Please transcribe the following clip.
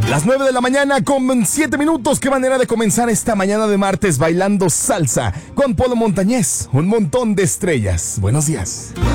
Las 9 de la mañana con 7 minutos. Qué manera de comenzar esta mañana de martes bailando salsa con Polo Montañés. Un montón de estrellas. Buenos días.